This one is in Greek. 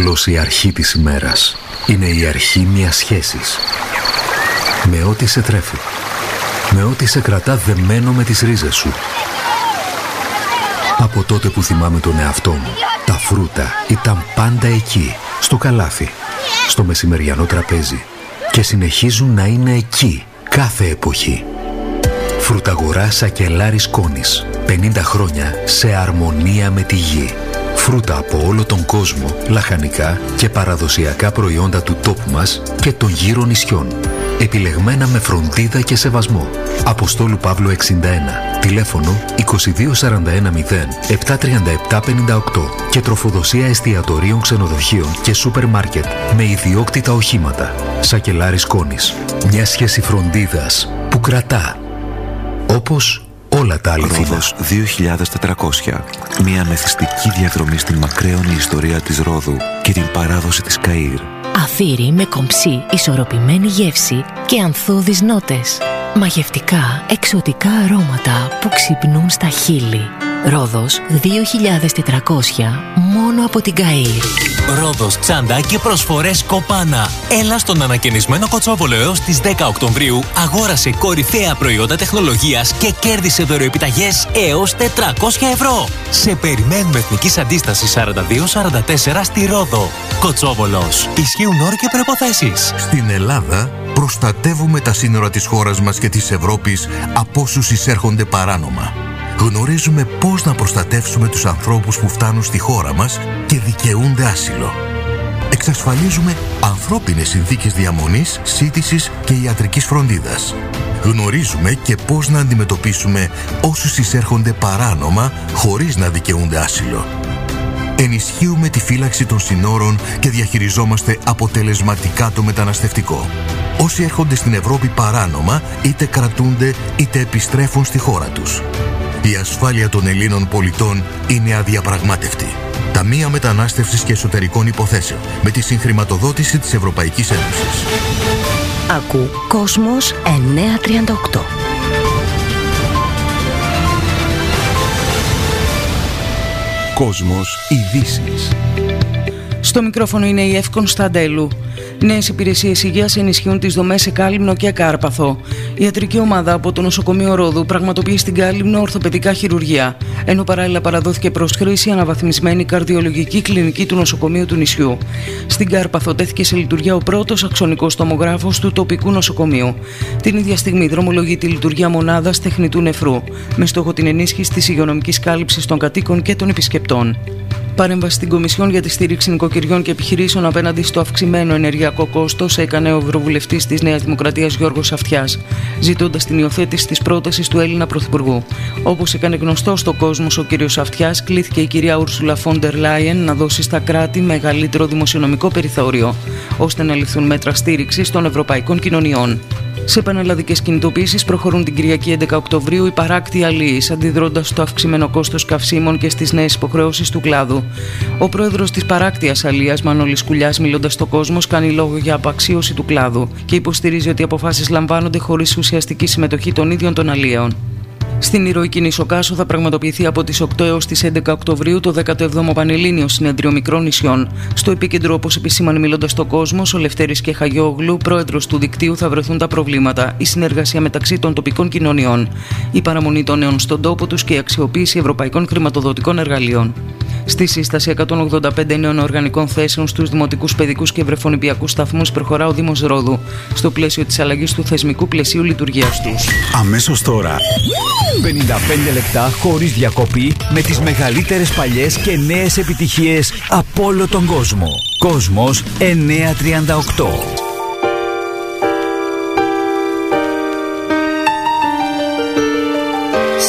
Η αρχή της ημέρας είναι η αρχή μιας σχέσης. Με ό,τι σε τρέφει. Με ό,τι σε κρατά δεμένο με τις ρίζες σου. Από τότε που θυμάμαι τον εαυτό μου, τα φρούτα ήταν πάντα εκεί, στο καλάθι, στο μεσημεριανό τραπέζι και συνεχίζουν να είναι εκεί κάθε εποχή. Φρουταγορά Σακελάρης Κόνης. 50 χρόνια σε αρμονία με τη γη. Φρούτα από όλο τον κόσμο, λαχανικά και παραδοσιακά προϊόντα του τόπου μας και των γύρω νησιών. Επιλεγμένα με φροντίδα και σεβασμό. Αποστόλου Παύλου 61. Τηλέφωνο 2241 73758 και τροφοδοσία εστιατορίων, ξενοδοχείων και σούπερ μάρκετ με ιδιόκτητα οχήματα. Σακελάρης Κόνης. Μια σχέση φροντίδας που κρατά. Όπως όλα τα αληθινά. Ρόδος 2400. Μια μεθυστική διαδρομή στην μακραίωνη ιστορία της Ρόδου και την παράδοση της Καΐρ. Αφύρι με κομψή, ισορροπημένη γεύση και ανθώδεις νότες. Μαγευτικά, εξωτικά αρώματα που ξυπνούν στα χείλη. Ρόδος 2400, μόνο από την Καΐρ. Ρόδος τσάντα και προσφορές Κοπάνα. Έλα στον ανακαινισμένο Κοτσόβολο έως τις 10 Οκτωβρίου, αγόρασε κορυφαία προϊόντα τεχνολογίας και κέρδισε δωροεπιταγές έως 400 ευρώ. Σε περιμένουμε Εθνικής Αντίστασης 42-44 στη Ρόδο. Κοτσόβολος. Ισχύουν όροι και προϋποθέσεις. Στην Ελλάδα προστατεύουμε τα σύνορα της χώρας μας και της Ευρώπης από όσους εισέρχονται παράνομα. Γνωρίζουμε πώς να προστατεύσουμε τους ανθρώπους που φτάνουν στη χώρα μας και δικαιούνται άσυλο. Εξασφαλίζουμε ανθρώπινες συνθήκες διαμονής, σύντησης και ιατρικής φροντίδας. Γνωρίζουμε και πώς να αντιμετωπίσουμε όσους εισέρχονται παράνομα χωρίς να δικαιούνται άσυλο. Ενισχύουμε τη φύλαξη των συνόρων και διαχειριζόμαστε αποτελεσματικά το μεταναστευτικό. Όσοι έρχονται στην Ευρώπη παράνομα, είτε κρατούνται είτε επιστρέφουν στη χώρα τους. Η ασφάλεια των Ελλήνων πολιτών είναι αδιαπραγμάτευτη. Ταμεία Μετανάστευσης και Εσωτερικών Υποθέσεων, με τη συγχρηματοδότηση της Ευρωπαϊκής Ένωσης. Ακού Κόσμος 938. Κόσμος ειδήσεις. Στο μικρόφωνο είναι η Εύη Κωνσταντέλου. Νέες υπηρεσίες υγείας ενισχύουν τις δομές σε Κάλυμνο και Κάρπαθο. Η ιατρική ομάδα από το νοσοκομείο Ρόδου πραγματοποιεί στην Κάλυμνο ορθοπαιδικά χειρουργία, ενώ παράλληλα παραδόθηκε προς χρήση αναβαθμισμένη καρδιολογική κλινική του νοσοκομείου του νησιού. Στην Κάρπαθο τέθηκε σε λειτουργία ο πρώτος αξονικός τομογράφος του τοπικού νοσοκομείου. Την ίδια στιγμή δρομολογεί τη λειτουργία μονάδας τεχνητού νεφρού, με στόχο την ενίσχυση της υγειονομικής κάλυψης των κατοίκων και των επισκεπτών. Παρέμβαση στην Κομισιόν για τη στήριξη νοικοκυριών και επιχειρήσεων απέναντι στο αυξημένο ενεργειακό κόστος έκανε ο Ευρωβουλευτής της Νέας Δημοκρατίας Γιώργος Αυτιάς, ζητώντας την υιοθέτηση της πρότασης του Έλληνα Πρωθυπουργού. Όπως έκανε γνωστό στον κόσμο ο κ. Αυτιάς, κλήθηκε η κυρία Ούρσουλα Φόντερ Λάιεν να δώσει στα κράτη μεγαλύτερο δημοσιονομικό περιθώριο, ώστε να ληφθούν μέτρα στήριξης των ευρωπαϊκών κοινωνιών. Σε πανελλαδικές κινητοποίησεις προχωρούν την Κυριακή 11 Οκτωβρίου οι παράκτοι αλίεις, αντιδρώντας στο αυξημένο κόστος καυσίμων και στις νέες υποχρεώσεις του κλάδου. Ο πρόεδρος της παράκτιας αλίας, Μανώλης Κουλιάς, μιλώντας στο Κόσμος, κάνει λόγο για απαξίωση του κλάδου και υποστηρίζει ότι οι αποφάσεις λαμβάνονται χωρίς ουσιαστική συμμετοχή των ίδιων των αλίεων. Στην ηρωική Νησοκάσο θα πραγματοποιηθεί από τις 8 έως τις 11 Οκτωβρίου το 17ο Πανελλήνιο Συνέδριο Μικρών Νησιών. Στο επίκεντρο, όπως επισήμανε μιλώντας στο Κόσμο, ο Λευτέρης Κεχαγιόγλου, πρόεδρος του δικτύου, θα βρεθούν τα προβλήματα, η συνεργασία μεταξύ των τοπικών κοινωνιών, η παραμονή των νέων στον τόπο τους και η αξιοποίηση ευρωπαϊκών χρηματοδοτικών εργαλείων. Στη σύσταση 185 νέων οργανικών θέσεων στους δημοτικούς, παιδικούς και βρεφονιπιακούς σταθμούς προχωρά ο Δήμος Ρόδου, στο πλαίσιο της αλλαγής του θεσμικού πλαισίου λειτουργίας τους. Αμέσως τώρα, 55 λεπτά χωρίς διακοπή με τις μεγαλύτερες παλιές και νέες επιτυχίες από όλο τον κόσμο. Κόσμος 938.